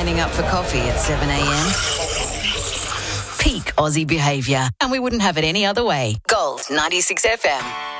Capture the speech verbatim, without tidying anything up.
lining up for coffee at seven a.m. Peak Aussie behaviour, and we wouldn't have it any other way. Gold ninety-six F M.